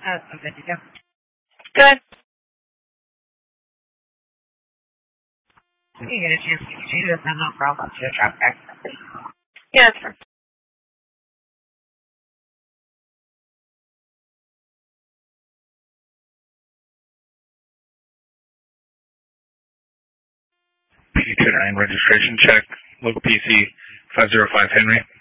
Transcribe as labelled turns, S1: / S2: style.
S1: I'm good to go.
S2: Good.
S1: You get a chance to change this, no problem. Just drop back.
S2: Yeah, that's fine.
S3: PD29 registration check. Local PC 505 Henry.